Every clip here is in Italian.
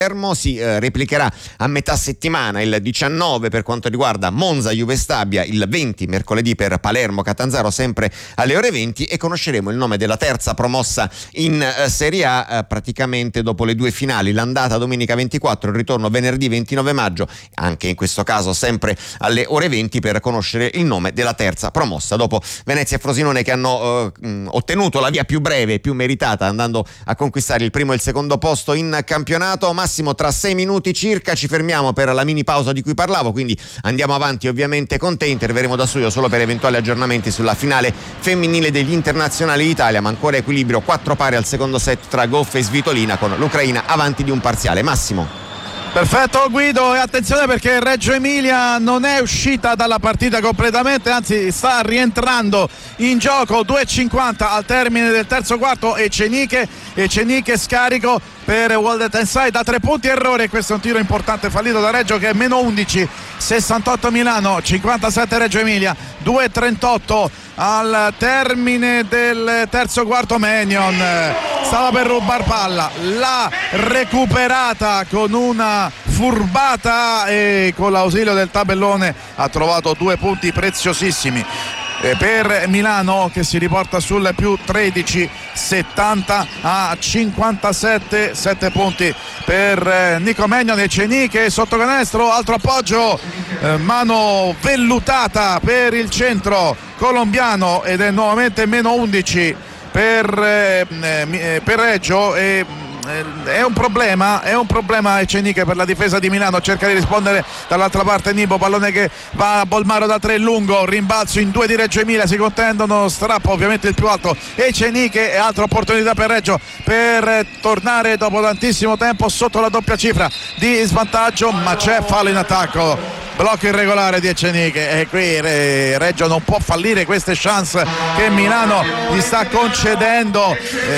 Si replicherà a metà settimana, il 19 per quanto riguarda Monza Juve Stabia, il 20 mercoledì per Palermo Catanzaro sempre alle ore 20, e conosceremo il nome della terza promossa in Serie A praticamente dopo le due finali, l'andata domenica 24, il ritorno venerdì 29 maggio, anche in questo caso sempre alle ore 20 per conoscere il nome della terza promossa, dopo Venezia e Frosinone che hanno ottenuto la via più breve e più meritata andando a conquistare il primo e il secondo posto in campionato. Massimo, tra 6 minuti circa ci fermiamo per la mini pausa di cui parlavo, quindi andiamo avanti ovviamente con te, interverremo da studio solo per eventuali aggiornamenti sulla finale femminile degli internazionali d'Italia, ma ancora equilibrio 4 pari al secondo set tra Goffe e Svitolina, con l'Ucraina avanti di un parziale. Massimo. Perfetto Guido, e attenzione perché Reggio Emilia non è uscita dalla partita completamente, anzi sta rientrando in gioco. 2:50 al termine del terzo quarto, Eceniche scarico per Walden Inside da 3 punti, errore, questo è un tiro importante fallito da Reggio che è meno 11, 68 Milano, 57 Reggio Emilia. 2:38 al termine del terzo quarto, Mannion stava per rubar palla, l'ha recuperata con una furbata e con l'ausilio del tabellone ha trovato 2 punti preziosissimi per Milano, che si riporta sul più 13, 70 a 57, 7 punti per Nico Mannion. E Eceniche sotto canestro, altro appoggio, mano vellutata per il centro colombiano ed è nuovamente meno 11 per Reggio. E è un problema Eceniche per la difesa di Milano, cerca di rispondere dall'altra parte Nibo, pallone che va a Bolmaro da 3 lungo, rimbalzo in 2 di Reggio Emilia, si contendono, strappa ovviamente il più alto Eceniche e altra opportunità per Reggio per tornare dopo tantissimo tempo sotto la doppia cifra di svantaggio, ma c'è fallo in attacco, blocco irregolare di Eceniche e qui Reggio non può fallire queste chance che Milano gli sta concedendo,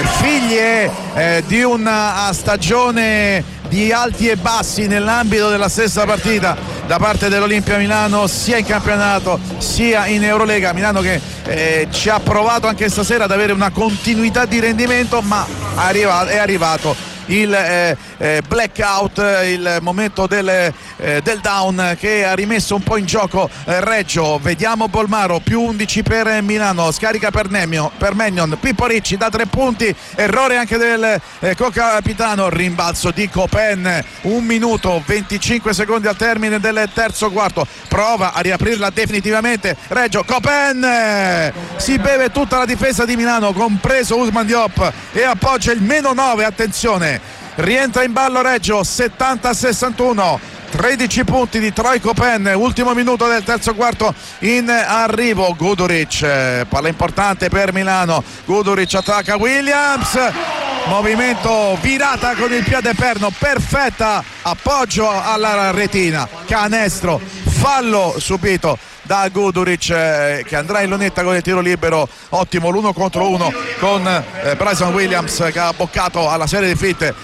figlie di una stagione di alti e bassi nell'ambito della stessa partita da parte dell'Olimpia Milano, sia in campionato sia in Eurolega. Milano che ci ha provato anche stasera ad avere una continuità di rendimento, ma è arrivato il blackout, il momento del down che ha rimesso un po' in gioco Reggio. Vediamo Bolmaro, più 11 per Milano, scarica per Mannion, Pippo Ricci da 3 punti, errore anche del co-capitano, rimbalzo di Copen, 1 minuto 25 secondi al termine del terzo quarto, prova a riaprirla definitivamente Reggio, Copen si beve tutta la difesa di Milano compreso Usman Diop e appoggia il meno 9, attenzione, rientra in ballo Reggio, 70-61, 13 punti di Troy Copen, ultimo minuto del terzo quarto in arrivo. Guduric, palla importante per Milano, Guduric attacca Williams, movimento, virata con il piede perno, perfetta, appoggio alla retina, canestro, fallo subito da Guduric che andrà in lunetta con il tiro libero, ottimo l'1 contro 1 con Bryson Williams che ha boccato alla serie di fitte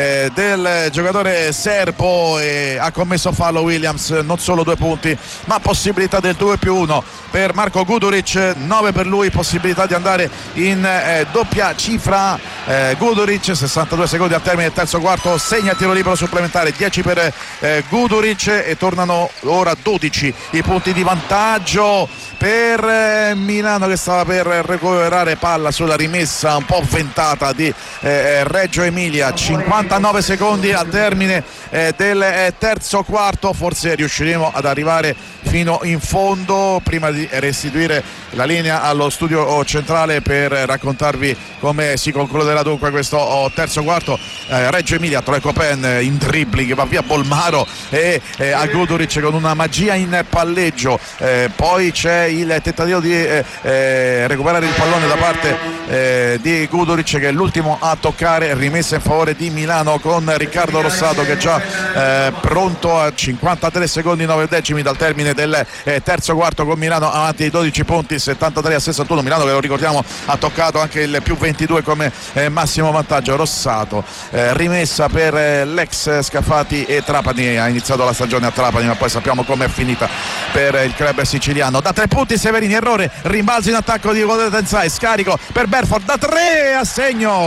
del giocatore serbo e ha commesso fallo Williams, non solo 2 punti ma possibilità del 2+1 per Marco Guduric, 9 per lui, possibilità di andare in doppia cifra. Guduric, 62 secondi al termine del terzo quarto, segna tiro libero supplementare, 10 per Guduric e tornano ora 12 i punti di vantaggio per Milano che stava per recuperare palla sulla rimessa un po' ventata di Reggio Emilia. 59 secondi al termine del terzo quarto, forse riusciremo ad arrivare fino in fondo prima di restituire la linea allo studio centrale per raccontarvi come si concluderà dunque questo terzo quarto. Reggio Emilia, Troy Copen in dribbling, va via Bolmaro e a Guduric con una magia in palleggio, poi c'è il tentativo di recuperare il pallone da parte di Guduric che è l'ultimo a toccare, rimessa in favore di Milano con Riccardo Rossato che è già pronto a 53 secondi 9 decimi dal termine del terzo quarto, con Milano avanti di 12 punti, 73-61. Milano che lo ricordiamo ha toccato anche il più 22 come massimo vantaggio. Rossato, rimessa per l'ex Scafati e Trapani, ha iniziato la stagione a Trapani ma poi sappiamo com'è finita per il club siciliano. Da 3 punti Severini, errore, rimbalzo in attacco di Walden Inside, scarico per Berford da 3 a segno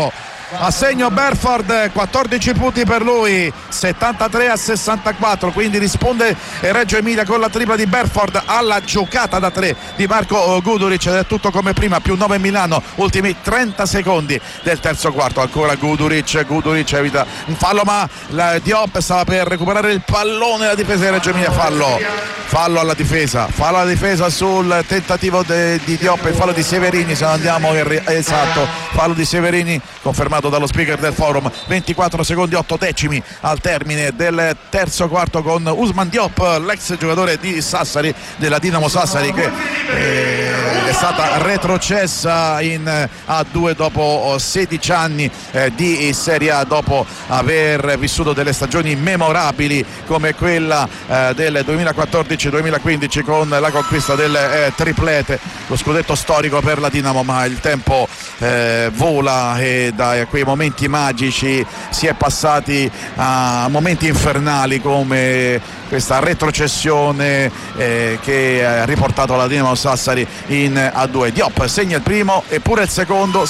a segno Berford, 14 punti per lui, 73-64, quindi risponde Reggio Emilia con la tripla di Berford alla giocata da 3 di Marco Guduric, ed è tutto come prima, più 9 Milano, ultimi 30 secondi del terzo quarto. Ancora Guduric evita un fallo, ma Diop stava per recuperare il pallone, la difesa di Reggio Emilia, fallo alla difesa sul tentativo di Diop, il fallo di Severini, se andiamo esatto, fallo di Severini confermato dallo speaker del forum. 24 secondi 8 decimi al termine del terzo quarto, con Usman Diop, l'ex giocatore di Sassari, della Dinamo Sassari, che è stata retrocessa in A2 dopo 16 anni di Serie A, dopo aver vissuto delle stagioni memorabili come quella del 2014-2015 con la conquista del triplete, lo scudetto storico per la Dinamo. Ma il tempo vola e da quei momenti magici si è passati a momenti infernali come questa retrocessione che ha riportato la Dinamo Sassari in A2. Diop segna il primo e pure il secondo,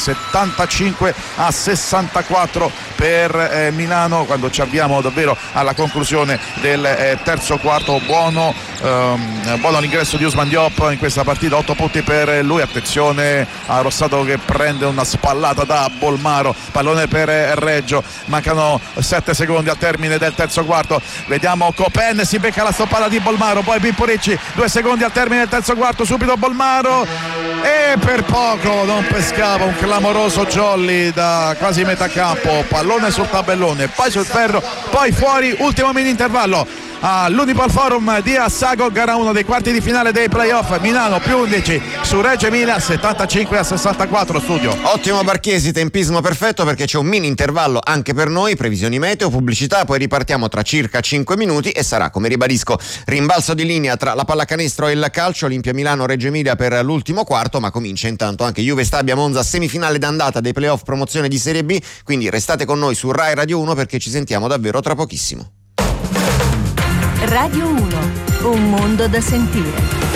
75-64 per Milano, quando ci avviamo davvero alla conclusione del terzo quarto. Buono l'ingresso di Usman Diop in questa partita, 8 punti per lui. Attenzione a Rossato che prende una spallata da Bolmaro, pallone per Reggio, mancano 7 secondi al termine del terzo quarto. Vediamo Copen, si becca la stoppata di Bolmaro, poi Pippo Ricci, 2 secondi al termine del terzo quarto, subito Bolmaro e per poco non pescava un clamoroso Jolly da quasi metà campo, pallone sul tabellone, poi sul ferro, poi fuori, ultimo mini intervallo all'Unipol Forum di Assago, gara 1 dei quarti di finale dei playoff. Milano più 11 su Reggio Emilia, 75-64. Studio ottimo Barchesi, tempismo perfetto, perché c'è un mini intervallo anche per noi, previsioni meteo, pubblicità, poi ripartiamo tra circa 5 minuti e sarà, come ribadisco, rimbalzo di linea tra la pallacanestro e il calcio, Olimpia Milano Reggio Emilia per l'ultimo quarto, ma comincia intanto anche Juve Stabia Monza, semifinale d'andata dei playoff promozione di Serie B, quindi restate con noi su Rai Radio 1 perché ci sentiamo davvero tra pochissimo. Radio 1, un mondo da sentire.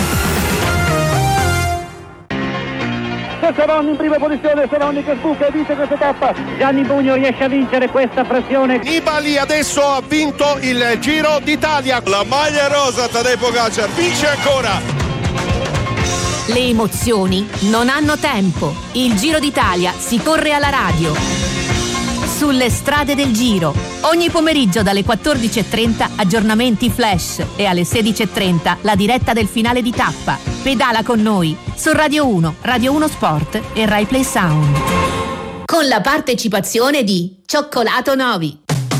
Seroni in prima posizione, Seroni che sbuca e vince questa tappa. Gianni Bugno riesce a vincere questa frazione. Nibali adesso ha vinto il Giro d'Italia. La maglia rosa, Tadej Pogačar vince ancora. Le emozioni non hanno tempo. Il Giro d'Italia si corre alla radio. Sulle strade del Giro, ogni pomeriggio dalle 14.30 aggiornamenti flash e alle 16.30 la diretta del finale di tappa. Pedala con noi su Radio 1, Radio 1 Sport e Rai Play Sound. Con la partecipazione di Cioccolato Novi.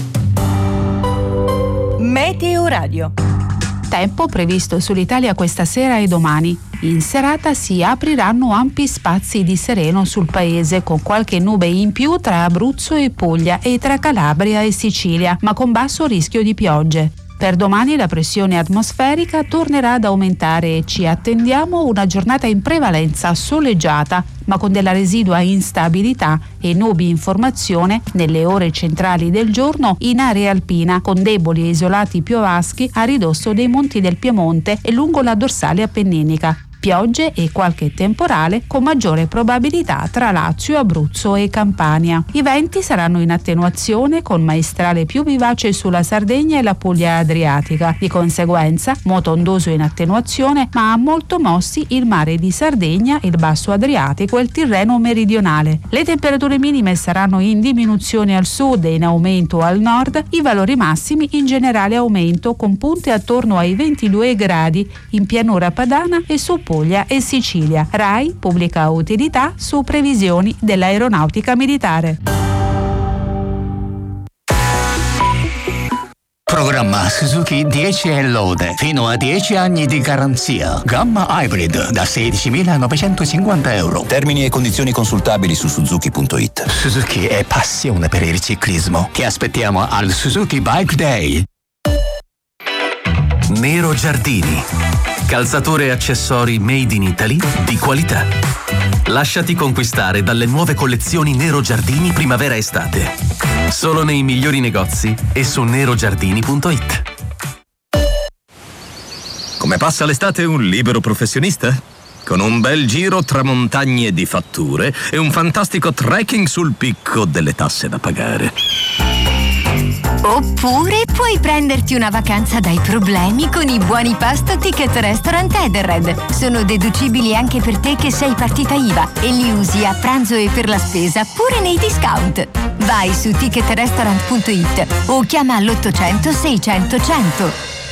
Meteo Radio. Tempo previsto sull'Italia questa sera e domani. In serata si apriranno ampi spazi di sereno sul paese, con qualche nube in più tra Abruzzo e Puglia e tra Calabria e Sicilia, ma con basso rischio di piogge. Per domani la pressione atmosferica tornerà ad aumentare e ci attendiamo una giornata in prevalenza soleggiata, ma con della residua instabilità e nubi in formazione nelle ore centrali del giorno in area alpina, con deboli e isolati piovaschi a ridosso dei monti del Piemonte e lungo la dorsale appenninica. Piogge e qualche temporale con maggiore probabilità tra Lazio, Abruzzo e Campania. I venti saranno in attenuazione con maestrale più vivace sulla Sardegna e la Puglia adriatica. Di conseguenza, moto ondoso in attenuazione, ma molto mossi il mare di Sardegna, il basso Adriatico e il Tirreno meridionale. Le temperature minime saranno in diminuzione al sud e in aumento al nord, i valori massimi in generale aumento con punte attorno ai 22 gradi in pianura padana e su Puglia e Sicilia. Rai pubblica utilità su previsioni dell'aeronautica militare. Programma Suzuki 10 e lode, fino a 10 anni di garanzia. Gamma Hybrid da 16.950 euro. Termini e condizioni consultabili su Suzuki.it. Suzuki è passione per il ciclismo. Che aspettiamo al Suzuki Bike Day. Nero Giardini. Calzature e accessori made in Italy di qualità. Lasciati conquistare dalle nuove collezioni Nero Giardini primavera-estate. Solo nei migliori negozi e su nerogiardini.it. Come passa l'estate un libero professionista? con un bel giro tra montagne di fatture e un fantastico trekking sul picco delle tasse da pagare. Oppure puoi prenderti una vacanza dai problemi con i buoni pasto Ticket Restaurant Edenred. Sono deducibili anche per te che sei partita IVA e li usi a pranzo e per la spesa pure nei discount. Vai su ticketrestaurant.it o chiama all'800 600 100.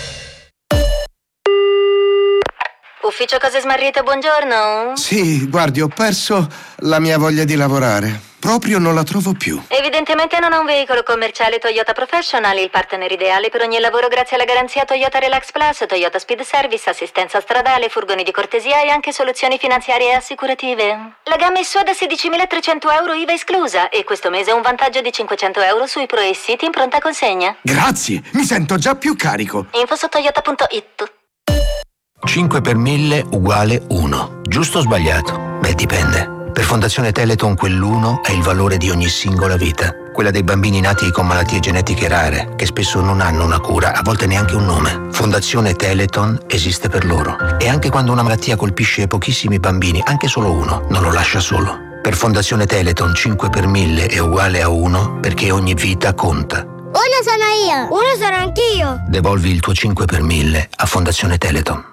Ufficio Cose Smarrite, buongiorno. Sì, guardi, ho perso la mia voglia di lavorare. Proprio non la trovo più. Evidentemente non ha un veicolo commerciale Toyota Professional, il partner ideale per ogni lavoro grazie alla garanzia Toyota Relax Plus, Toyota Speed Service, assistenza stradale, furgoni di cortesia e anche soluzioni finanziarie e assicurative. La gamma è sua da 16.300 euro IVA esclusa e questo mese ha un vantaggio di 500 euro sui Pro e City in pronta consegna. Grazie, mi sento già più carico. Info su toyota.it. 5 per 1000 uguale 1. Giusto o sbagliato? Beh, dipende. Per Fondazione Teleton quell'1 è il valore di ogni singola vita. Quella dei bambini nati con malattie genetiche rare, che spesso non hanno una cura, a volte neanche un nome. Fondazione Teleton esiste per loro. E anche quando una malattia colpisce pochissimi bambini, anche solo uno, non lo lascia solo. Per Fondazione Teleton 5 per 1000 è uguale a 1 perché ogni vita conta. Uno sono io. Uno sono anch'io. Devolvi il tuo 5 per 1000 a Fondazione Teleton.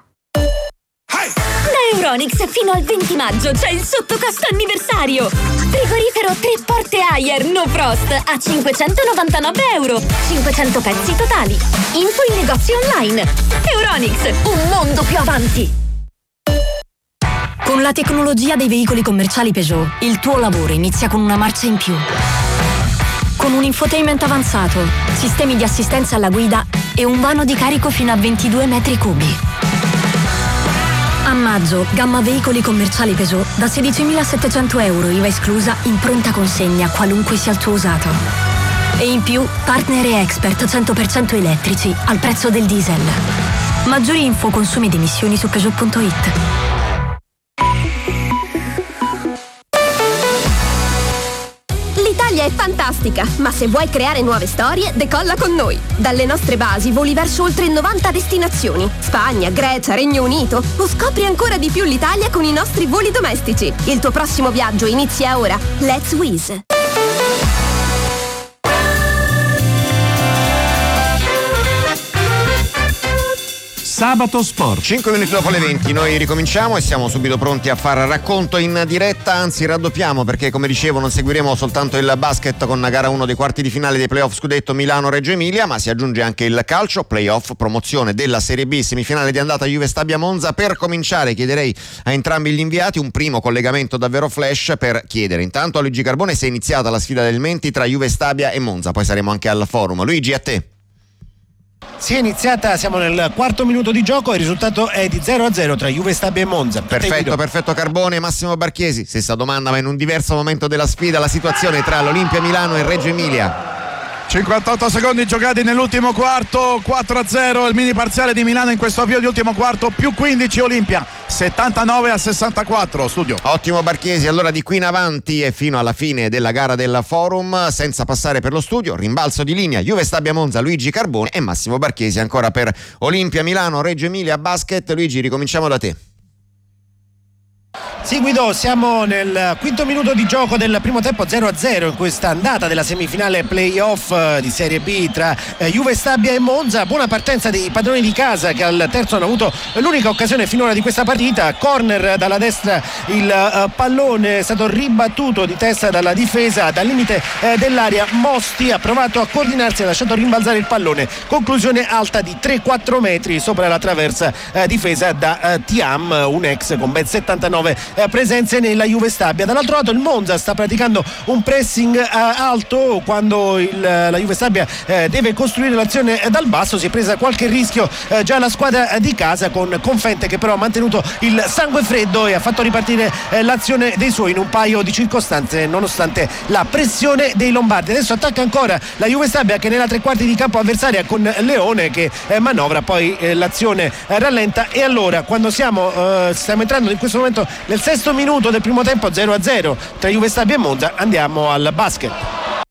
Da Euronics fino al 20 maggio c'è il sottocosto anniversario. Frigorifero 3 porte Haier No Frost a 599 euro. 500 pezzi totali. Info in negozio online. Euronics, un mondo più avanti. Con la tecnologia dei veicoli commerciali Peugeot, il tuo lavoro inizia con una marcia in più. Con un infotainment avanzato, sistemi di assistenza alla guida e un vano di carico fino a 22 metri cubi. A maggio, gamma veicoli commerciali Peugeot da 16.700 euro IVA esclusa in pronta consegna qualunque sia il tuo usato. E in più, partner e expert 100% elettrici al prezzo del diesel. Maggiori info, consumi ed emissioni su Peugeot.it. L'Italia è fantastica, ma se vuoi creare nuove storie, decolla con noi. Dalle nostre basi voli verso oltre 90 destinazioni. Spagna, Grecia, Regno Unito. O scopri ancora di più l'Italia con i nostri voli domestici. Il tuo prossimo viaggio inizia ora. Let's Wizz. Sabato Sport. 5 minuti dopo le 20 noi ricominciamo e siamo subito pronti a far racconto in diretta, anzi raddoppiamo, perché come dicevo non seguiremo soltanto il basket con gara 1 dei quarti di finale dei playoff scudetto Milano-Reggio Emilia, ma si aggiunge anche il calcio, playoff, promozione della Serie B, semifinale di andata Juve Stabia Monza. Per cominciare chiederei a entrambi gli inviati un primo collegamento davvero flash per chiedere intanto a Luigi Carbone se è iniziata la sfida del Menti tra Juve Stabia e Monza, poi saremo anche al forum. Luigi, a te. Si è iniziata, siamo nel quarto minuto di gioco e il risultato è di 0-0 tra Juve Stabia e Monza. Perfetto Carbone. Massimo Barchesi, stessa domanda ma in un diverso momento della sfida, la situazione tra l'Olimpia Milano e Reggio Emilia. 58 secondi giocati nell'ultimo quarto, 4-0 il mini parziale di Milano in questo avvio di ultimo quarto, più 15 Olimpia, 79-64. Studio. Ottimo Barchesi, allora di qui in avanti e fino alla fine della gara del forum, senza passare per lo studio, rimbalzo di linea Juve Stabia Monza, Luigi Carbone e Massimo Barchesi ancora per Olimpia Milano, Reggio Emilia basket. Luigi, ricominciamo da te. Sì, Guido, siamo nel quinto minuto di gioco del primo tempo, 0-0 in questa andata della semifinale playoff di Serie B tra Juve Stabia e Monza. Buona partenza dei padroni di casa che al terzo hanno avuto l'unica occasione finora di questa partita. Corner dalla destra, il pallone è stato ribattuto di testa dalla difesa dal limite dell'area. Mosti ha provato a coordinarsi e ha lasciato rimbalzare il pallone. Conclusione alta di 3-4 metri sopra la traversa difesa da Thiam, un ex con ben 79 presenze nella Juve Stabia. Dall'altro lato il Monza sta praticando un pressing alto quando la Juve Stabia deve costruire l'azione dal basso. Si è presa qualche rischio già la squadra di casa con Confente, che però ha mantenuto il sangue freddo e ha fatto ripartire l'azione dei suoi in un paio di circostanze nonostante la pressione dei lombardi. Adesso attacca ancora la Juve Stabia, che nella tre quarti di campo avversaria con Leone che manovra, poi l'azione rallenta e allora quando stiamo entrando in questo momento nel sesto minuto del primo tempo, 0-0 tra Juve Stabia e Monza. Andiamo al basket.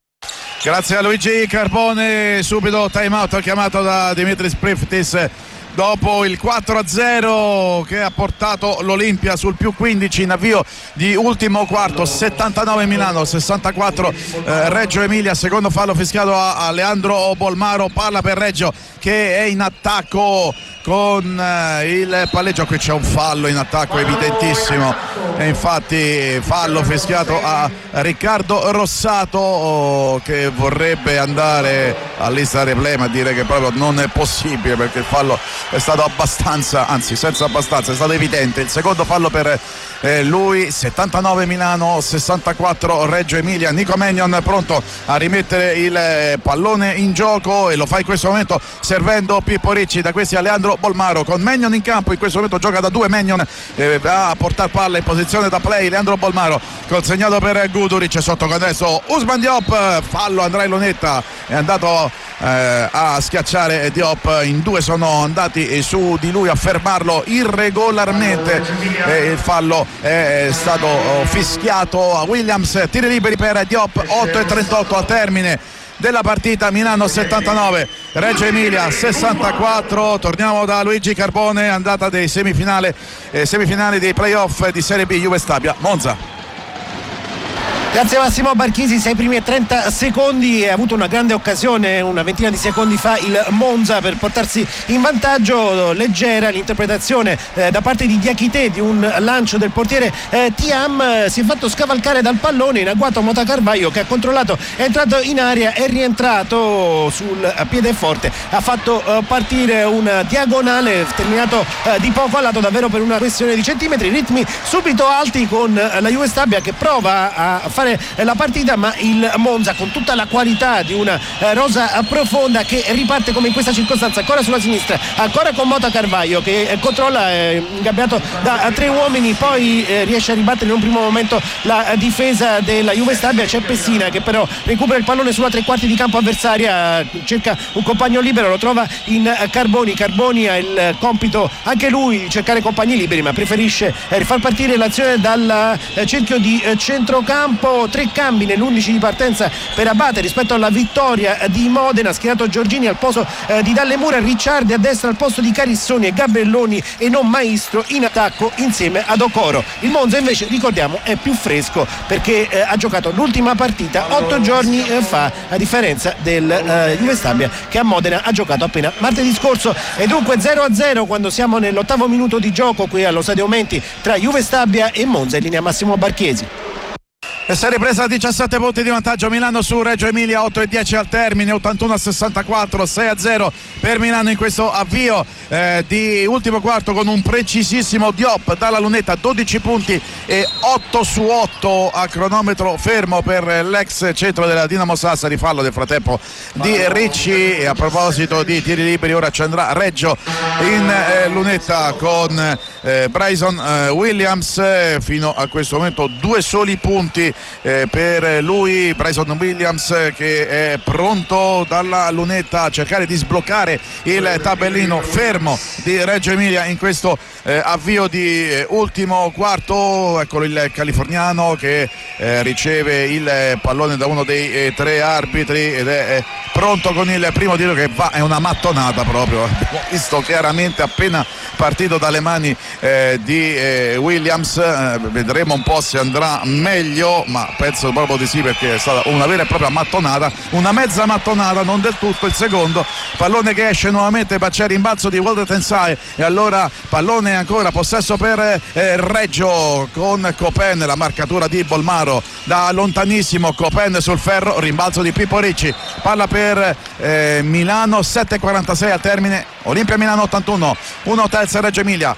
Grazie a Luigi Carbone. Subito time out chiamato da Dimitris Priftis dopo il 4-0 che ha portato l'Olimpia sul più 15 in avvio di ultimo quarto. 79 Milano, 64 Reggio Emilia. Secondo fallo fischiato a Leandro Bolmaro, palla per Reggio che è in attacco con il palleggio. Qui c'è un fallo in attacco evidentissimo e infatti fallo fischiato a Riccardo Rossato che vorrebbe andare all'ista replay, ma dire che proprio non è possibile perché il fallo è stato abbastanza, anzi senza abbastanza, è stato evidente. Il secondo fallo per lui. 79 Milano, 64 Reggio Emilia. Nico Mannion pronto a rimettere il pallone in gioco e lo fa in questo momento servendo Pippo Ricci. Da questi a Leandro Bolmaro con Mannion in campo, in questo momento gioca da due Mannion, va a portare palla in posizione da play Leandro Bolmaro, consegnato per Guduric, sotto canestro Ousmane Diop, fallo Andrei Lunetta, è andato a schiacciare Diop, in due sono andati su di lui a fermarlo irregolarmente il fallo è stato fischiato a Williams. Tiri liberi per Diop. 8:38 al termine della partita. Milano 79 Reggio Emilia 64. Torniamo da Luigi Carbone, andata dei semifinali dei playoff di Serie B Juve Stabia Monza. Grazie Massimo Barchisi, 6 primi e 30 secondi, ha avuto una grande occasione una ventina di secondi fa il Monza per portarsi in vantaggio. Leggera l'interpretazione da parte di Diachité di un lancio del portiere Thiam, si è fatto scavalcare dal pallone, in agguato Mota Carvaio che ha controllato, è entrato in area, è rientrato sul piede forte, ha fatto partire un diagonale terminato di poco a lato davvero per una questione di centimetri. Ritmi subito alti con la Juve Stabia che prova a fare la partita, ma il Monza con tutta la qualità di una rosa profonda che riparte come in questa circostanza ancora sulla sinistra, ancora con Mota Carvaio che controlla, ingabbiato da tre uomini, poi riesce a ribattere in un primo momento la difesa della Juve Stabia. C'è Pessina che però recupera il pallone sulla tre quarti di campo avversaria, cerca un compagno libero, lo trova in Carboni ha il compito anche lui di cercare compagni liberi, ma preferisce rifar partire l'azione dal cerchio di centrocampo. Tre cambi nell'11 di partenza per Abate rispetto alla vittoria di Modena, schierato Giorgini al posto di Dallemura, Ricciardi a destra al posto di Carissoni e Gabelloni e non Maestro in attacco insieme ad Okoro. Il Monza invece, ricordiamo, è più fresco perché ha giocato l'ultima partita 8 giorni fa, a differenza del Juve Stabia che a Modena ha giocato appena martedì scorso. E dunque 0-0 quando siamo nell'8° minuto di gioco qui allo Stadio Menti tra Juve Stabia e Monza. In linea Massimo Barchesi. E si è ripresa a 17 punti di vantaggio Milano su Reggio Emilia, 8:10 al termine, 81-64, 6-0 per Milano in questo avvio di ultimo quarto con un precisissimo Diop dalla lunetta, 12 punti e 8 su 8 a cronometro fermo per l'ex centro della Dinamo Sassari, fallo del frattempo di Ricci. E a proposito di tiri liberi, ora ci andrà Reggio in lunetta con Bryson Williams, fino a questo momento 2 soli punti per lui. Bryson Williams che è pronto dalla lunetta a cercare di sbloccare il tabellino fermo di Reggio Emilia in questo avvio di ultimo quarto. Eccolo il californiano che riceve il pallone da uno dei tre arbitri ed è pronto con il primo tiro che va, è una mattonata proprio, abbiamo visto chiaramente appena partito dalle mani di Williams. Vedremo un po' se andrà meglio, ma penso proprio di sì perché è stata una vera e propria mattonata, una mezza mattonata, non del tutto. Il secondo pallone che esce nuovamente, ma c'è rimbalzo di Walter Tensai e allora pallone ancora, possesso per Reggio con Copen, la marcatura di Bolmaro da lontanissimo, Copen sul ferro, rimbalzo di Pippo Ricci, palla per Milano. 7:46 al termine, Olimpia Milano 81, 1 terza Reggio Emilia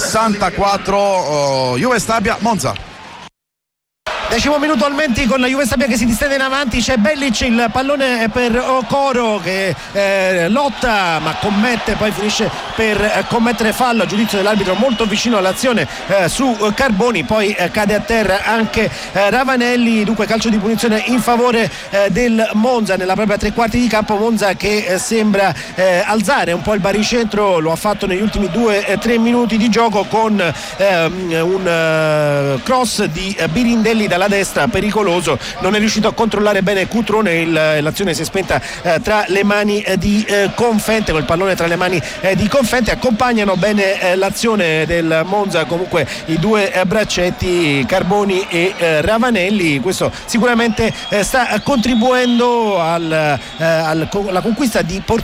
64, Juve Stabia Monza. 10° minuto al Menti con la Juve Stabia che si distende in avanti, c'è Bellic, il pallone per Okoro che lotta ma commette, poi finisce per commettere fallo a giudizio dell'arbitro molto vicino all'azione su Carboni, poi cade a terra anche Ravanelli. Dunque calcio di punizione in favore del Monza nella propria tre quarti di campo. Monza che sembra alzare un po' il baricentro, lo ha fatto negli ultimi 2-3 minuti di gioco con un cross di Birindelli da dalla destra, pericoloso, non è riuscito a controllare bene Cutrone, l'azione si è spenta tra le mani di Confente, col pallone tra le mani di Confente. Accompagnano bene l'azione del Monza comunque i due braccetti Carboni e Ravanelli. Questo sicuramente sta contribuendo alla conquista di